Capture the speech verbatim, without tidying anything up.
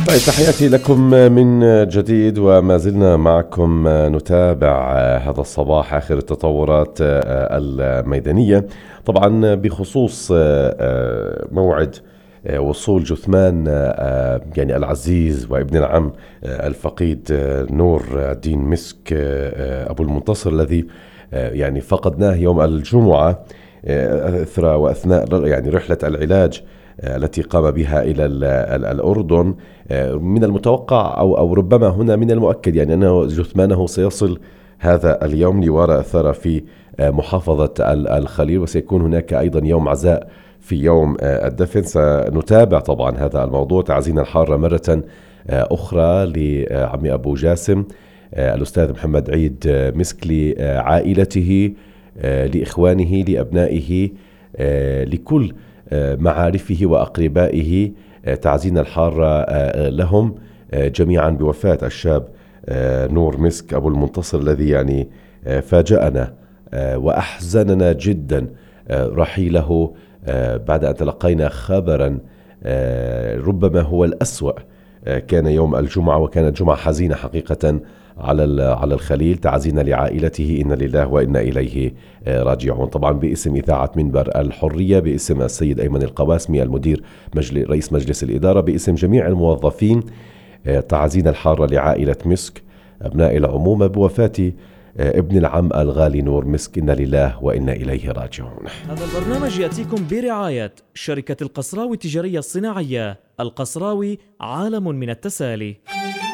طيب، تحياتي لكم من جديد، وما زلنا معكم نتابع هذا الصباح آخر التطورات الميدانية، طبعا بخصوص موعد وصول جثمان يعني العزيز وابن العم الفقيد نور الدين مسك أبو المنتصر، الذي يعني فقدناه يوم الجمعة أثر وأثناء يعني رحلة العلاج التي قام بها إلى الأردن. من المتوقع أو أو ربما هنا من المؤكد يعني أنه جثمانه سيصل هذا اليوم لوراء الثرى في محافظة الخليل، وسيكون هناك أيضا يوم عزاء في يوم الدفن. سنتابع طبعا هذا الموضوع. تعزينا الحارة مرة أخرى لعمي أبو جاسم الأستاذ محمد عيد مسك، لعائلته، لإخوانه، لأبنائه، لكل معارفه وأقربائه. تعزينا الحارة لهم جميعا بوفاة الشاب نور مسك أبو المنتصر، الذي يعني فاجأنا وأحزننا جدا رحيله بعد أن تلقينا خبرا ربما هو الأسوأ. كان يوم الجمعة، وكانت جمعة حزينة حقيقة على على الخليل. تعزينا لعائلته، إن لله وإنا إليه راجعون. طبعا باسم إذاعة منبر الحرية، باسم السيد أيمن القواسمي المدير مجلس رئيس مجلس الإدارة، باسم جميع الموظفين، تعزينا الحارة لعائلة مسك أبناء العمومة بوفاة ابن العم الغالي نور مسك. إن لله وإنا إليه راجعون. هذا البرنامج يأتيكم برعاية شركة القصراوي التجارية الصناعية. القصراوي، عالم من التسالي.